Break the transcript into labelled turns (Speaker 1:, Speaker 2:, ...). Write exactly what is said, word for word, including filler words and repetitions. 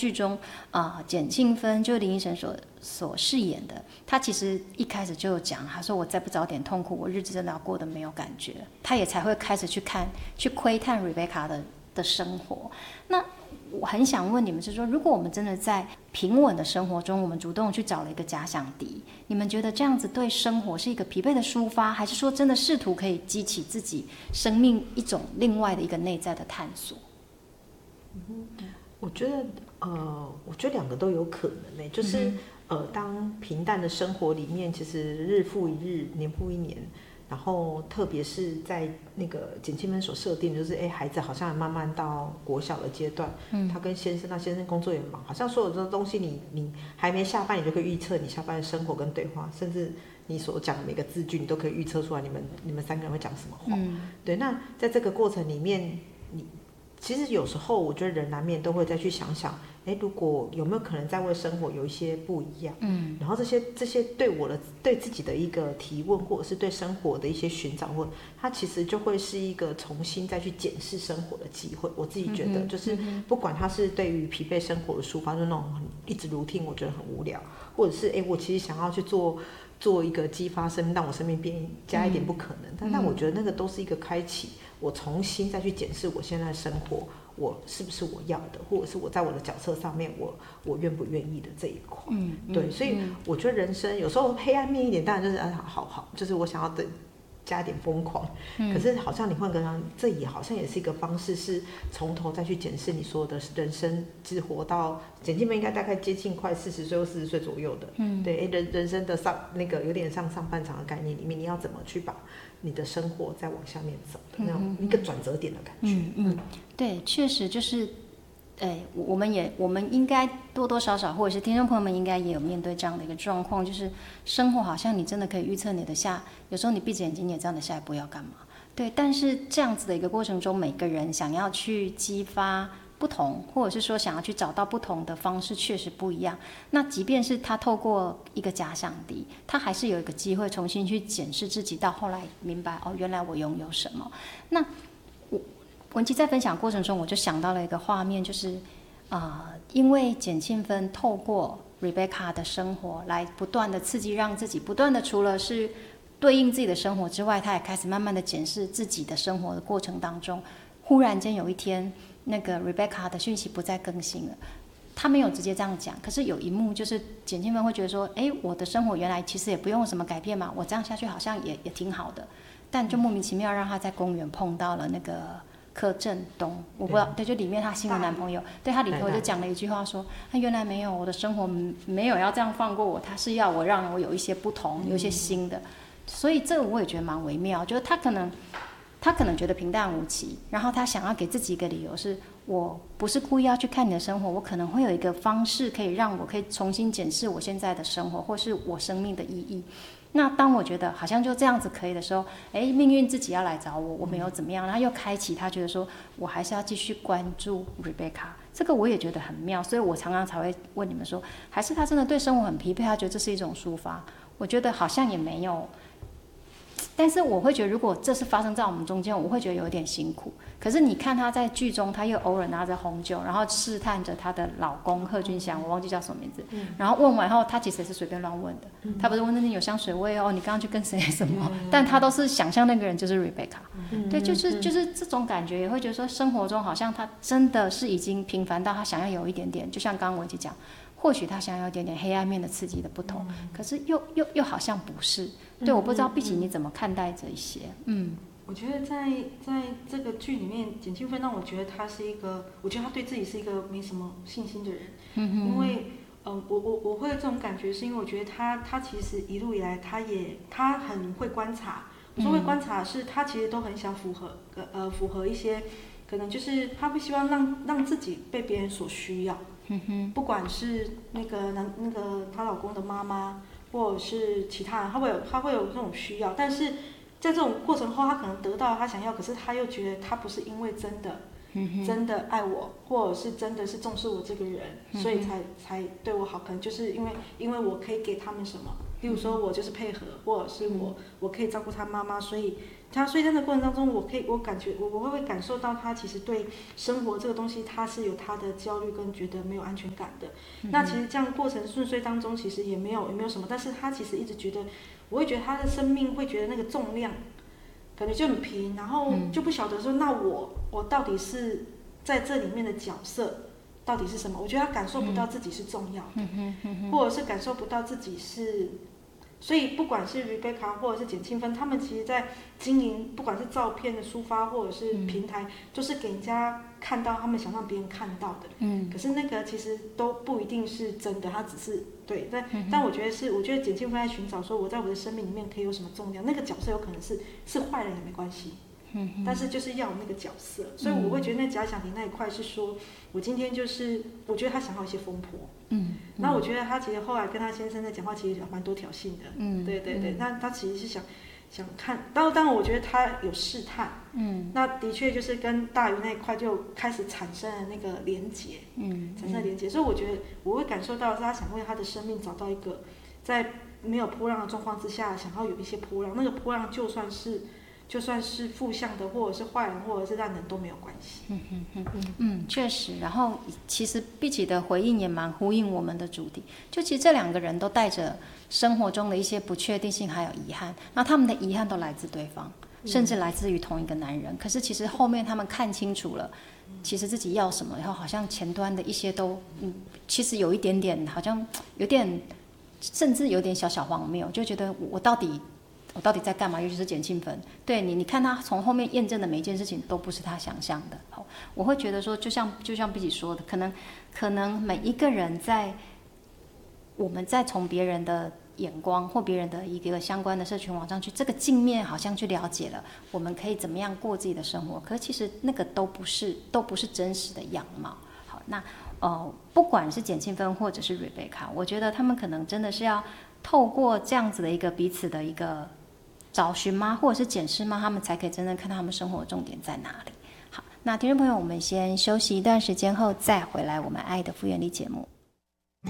Speaker 1: 剧中啊、呃，简庆芬就是林依晨所所饰演的，他其实一开始就有讲，他说我再不早点痛苦，我日子真的要过得没有感觉，他也才会开始去看去窥探 Rebecca 的的生活。那我很想问你们是说，如果我们真的在平稳的生活中，我们主动去找了一个假想敌，你们觉得这样子对生活是一个疲惫的抒发，还是说真的试图可以激起自己生命一种另外的一个内在的探索？
Speaker 2: 嗯，我觉得呃，我觉得两个都有可能呢、欸，就是、嗯、呃，当平淡的生活里面，其实日复一日，年复一年。然后，特别是在那个简庆芬所设定，就是哎，孩子好像慢慢到国小的阶段，嗯，他跟先生，那先生工作也忙，好像所有的东西你，你你还没下班，你就可以预测你下班的生活跟对话，甚至你所讲的每个字句，你都可以预测出来，你们你们三个人会讲什么话。嗯，对。那在这个过程里面，你其实有时候我觉得人难免都会再去想想。哎，如果有没有可能在为生活有一些不一样？嗯，然后这些这些对我的对自己的一个提问，或者是对生活的一些寻找，或它其实就会是一个重新再去检视生活的机会。我自己觉得，嗯、就是不管它是对于疲惫生活的抒发，就那种很一直如听，我觉得很无聊，或者是哎，我其实想要去做做一个激发生命，让我生命变加一点不可能，嗯、但但我觉得那个都是一个开启，我重新再去检视我现在的生活。我是不是我要的，或者是我在我的角色上面我，我我愿不愿意的这一块，嗯，对，所以我觉得人生有时候黑暗面一点，当然就是啊，好好，就是我想要的加点疯狂，嗯，可是好像你换个人，这也好像也是一个方式，是从头再去检视你所有的人生，其实活到简庆芬应该大概接近快四十岁或四十岁左右的，嗯，对，人人生的上那个有点像上半场的概念里面，你要怎么去把你的生活再往下面走的那种一个转折点的感觉，
Speaker 1: 嗯嗯，对，确实就是，哎，我们也我们应该多多少少，或者是听众朋友们应该也有面对这样的一个状况，就是生活好像你真的可以预测你的下，有时候你闭着眼睛你也知道你的下一步要干嘛，对，但是这样子的一个过程中，每个人想要去激发不同，或者是说想要去找到不同的方式，确实不一样。那即便是他透过一个假想敌，他还是有一个机会重新去检视自己，到后来明白哦，原来我拥有什么。那我文琪在分享过程中，我就想到了一个画面，就是啊、呃，因为简庆芬透过 Rebecca 的生活来不断的刺激，让自己不断的除了是对应自己的生活之外，他也开始慢慢的检视自己的生活的过程当中，忽然间有一天。那个 Rebecca 的讯息不再更新了，他没有直接这样讲，可是有一幕就是简庆芬会觉得说，哎，我的生活原来其实也不用什么改变嘛，我这样下去好像也也挺好的，但就莫名其妙让他在公园碰到了那个柯震东，我不知道，对，就里面他新的男朋友，对他里头就讲了一句话说，他原来没有，我的生活没有要这样放过我，他是要我让我有一些不同，有一些新的，所以这个我也觉得蛮微妙，就是他可能。他可能觉得平淡无奇，然后他想要给自己一个理由是，我不是故意要去看你的生活，我可能会有一个方式可以让我可以重新检视我现在的生活，或是我生命的意义。那当我觉得好像就这样子可以的时候，哎，命运自己要来找我，我没有怎么样，然后又开启他觉得说我还是要继续关注 Rebecca， 这个我也觉得很妙，所以我常常才会问你们说，还是他真的对生活很疲惫，他觉得这是一种抒发？我觉得好像也没有。但是我会觉得，如果这是发生在我们中间，我会觉得有点辛苦。可是你看她在剧中，她又偶尔拿着红酒，然后试探着她的老公贺军翔，我忘记叫什么名字。嗯、然后问完后，她其实也是随便乱问的。嗯、她不是问那里有香水味哦，你刚刚去跟谁什么？嗯、但她都是想象那个人就是 Rebecca。嗯、对，就是就是这种感觉，也会觉得说，生活中好像她真的是已经平凡到她想要有一点点，就像刚刚我一直讲。或许他想要有一点点黑暗面的刺激的不同，嗯、可是又又又好像不是。对，我不知道碧琪你怎么看待这一些？嗯，
Speaker 3: 我觉得在在这个剧里面，简庆芬让我觉得他是一个，我觉得他对自己是一个没什么信心的人。嗯因为，嗯、呃，我我我会有这种感觉，是因为我觉得他他其实一路以来，他也他很会观察。我说会观察是，他其实都很想符合呃符合一些，可能就是他会希望让让自己被别人所需要。不管是那个男那个她老公的妈妈，或者是其他人，他会有他会有这种需要，但是在这种过程后，他可能得到他想要，可是他又觉得他不是因为真的、嗯、真的爱我，或者是真的是重视我这个人，嗯、所以才才对我好，可能就是因为因为我可以给他们什么， 例如说我就是配合，或者是我我可以照顾他妈妈，所以他所以在那个过程当中，我可以我感觉我我会不会感受到他其实对生活这个东西他是有他的焦虑跟觉得没有安全感的。嗯、那其实这样过程顺遂当中，其实也没有也没有什么，但是他其实一直觉得，我会觉得他的生命会觉得那个重量感觉就很平，然后就不晓得说那我我到底是在这里面的角色。到底是什么？我觉得他感受不到自己是重要的，嗯、或者是感受不到自己是，所以不管是 Rebecca 或者是简庆芬，他们其实在经营，不管是照片的抒发或者是平台，嗯、就是给人家看到他们想让别人看到的。嗯，可是那个其实都不一定是真的，他只是对，但、嗯、但我觉得是，我觉得简庆芬在寻找说我在我的生命里面可以有什么重量，那个角色有可能是是坏人也没关系。嗯、但是就是要有那个角色，所以我会觉得那假想敌那一块是说，我今天就是我觉得他想要一些风波，嗯，那我觉得他其实后来跟他先生在讲话，其实蛮多挑衅的，嗯，对对对，那、嗯、他其实是想想看，当当然我觉得他有试探，嗯，那的确就是跟大鱼那一块就开始产生了那个连结，嗯，产生了连结，所以我觉得我会感受到是他想为他的生命找到一个在没有波浪的状况之下，想要有一些波浪，那个波浪就算是。就算是负向的，或者是坏人，或者是烂人都没有关系。
Speaker 1: 嗯嗯嗯嗯，确实。然后其实碧琪的回应也蛮呼应我们的主题。就其实这两个人都带着生活中的一些不确定性，还有遗憾。那他们的遗憾都来自对方，甚至来自于同一个男人。可是其实后面他们看清楚了，其实自己要什么，然后好像前端的一些都，嗯，其实有一点点，好像有点，甚至有点小小荒谬，就觉得我到底。我到底在干嘛？尤其是简庆芬，对你，你看他从后面验证的每一件事情都不是他想象的。好，我会觉得说，就像就像碧琪说的，可能可能每一个人在我们在从别人的眼光或别人的一个相关的社群网上去这个镜面，好像去了解了我们可以怎么样过自己的生活，可是其实那个都不是都不是真实的样貌。好，那呃，不管是简庆芬或者是 Rebecca， 我觉得他们可能真的是要透过这样子的一个彼此的一个。找寻吗，或者是检视吗？他们才可以真正看到他们生活的重点在哪里。好，那听众朋友，我们先休息一段时间后再回来我们爱的复原力节目。